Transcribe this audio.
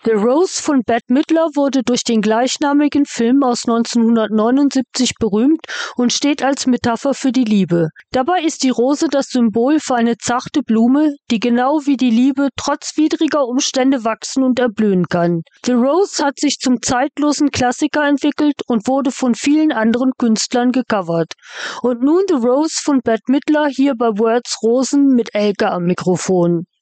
The Rose von Bette Midler wurde durch den gleichnamigen Film aus 1979 berühmt und steht als Metapher für die Liebe. Dabei ist die Rose das Symbol für eine zarte Blume, die genau wie die Liebe trotz widriger Umstände wachsen und erblühen kann. The Rose hat sich zum zeitlosen Klassiker entwickelt und wurde von vielen anderen Künstlern gecovert. Und nun The Rose von Bette Midler hier bei Words Rosen mit Elke am Mikrofon.